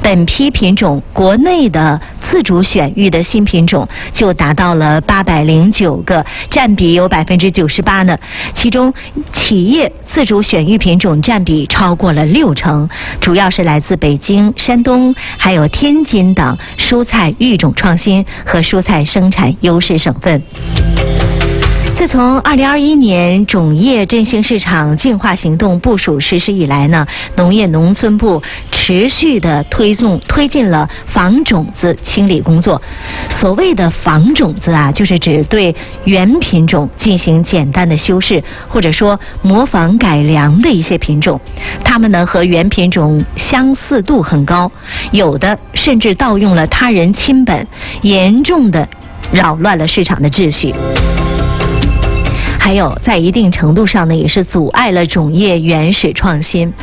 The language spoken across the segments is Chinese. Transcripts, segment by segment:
本批品种国内的自主选育的新品种就达到了809个，占比有98%呢。其中企业自主选育品种占比超过了60%，主要是来自北京、山东还有天津等蔬菜育种创新和蔬菜生产优势省份。自从2021年种业振兴市场净化行动部署实施以来呢，农业农村部持续的推进了仿种子清理工作。所谓的仿种子啊，就是指对原品种进行简单的修饰，或者说模仿改良的一些品种。它们呢和原品种相似度很高，有的甚至盗用了他人亲本，严重的扰乱了市场的秩序。还有在一定程度上呢，也是阻碍了种业原始创新。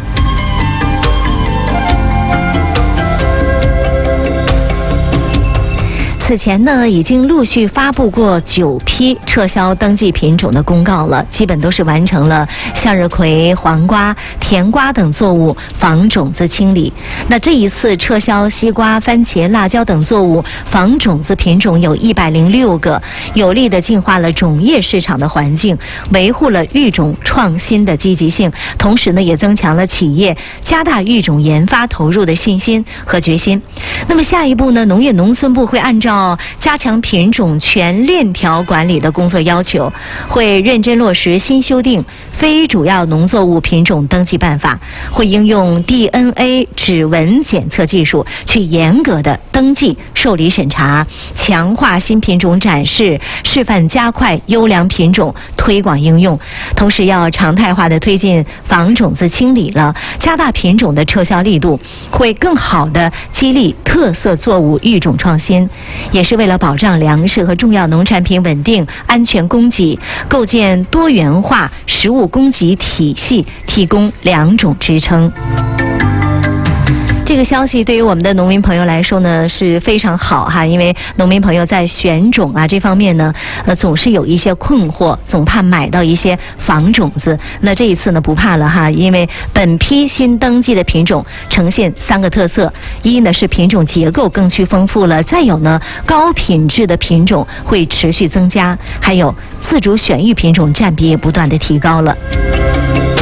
此前呢，已经陆续发布过9批撤销登记品种的公告了，基本都是完成了向日葵、黄瓜、甜瓜等作物仿种子清理。那这一次撤销西瓜、番茄、辣椒等作物仿种子品种有106个，有力地净化了种业市场的环境，维护了育种创新的积极性，同时呢，也增强了企业加大育种研发投入的信心和决心。那么下一步呢，农业农村部会按照加强品种全链条管理的工作要求，会认真落实新修订非主要农作物品种登记办法，会应用 DNA 指纹检测技术去严格的登记受理审查，强化新品种展示示范，加快优良品种推广应用。同时要常态化的推进仿种子清理了，加大品种的撤销力度，会更好的激励特色作物育种创新，也是为了保障粮食和重要农产品稳定安全供给，构建多元化食物供给体系，提供良种支撑。这个消息对于我们的农民朋友来说呢是非常好哈，因为农民朋友在选种啊这方面呢，总是有一些困惑，总怕买到一些仿种子。那这一次呢不怕了哈，因为本批新登记的品种呈现3个特色：一呢是品种结构更趋丰富了，再有呢高品质的品种会持续增加，还有自主选育品种占比也不断的提高了。